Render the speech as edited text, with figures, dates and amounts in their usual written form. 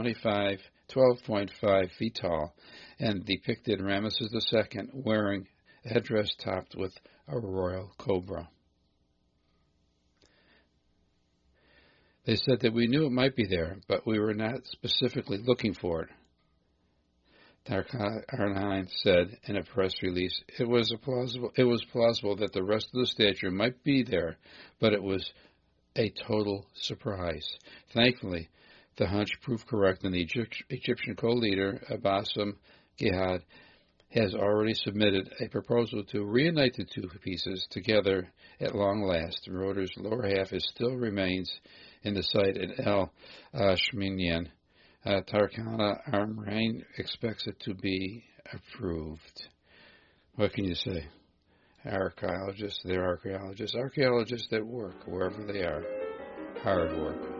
12.5 feet tall and depicted Ramesses II wearing a headdress topped with a royal cobra. They said that we knew it might be there, but we were not specifically looking for it. Tarkhan said in a press release, it was plausible that the rest of the statue might be there, but it was a total surprise. Thankfully, the hunch proved correct, and the Egyptian co-leader, Bassem Gihad, has already submitted a proposal to reunite the two pieces together at long last. Rotor's lower half still remains in the site at El Shminyan. Tarkana Armrain expects it to be approved. What can you say? Archaeologists, they're archaeologists. Archaeologists that work wherever they are. Hard work.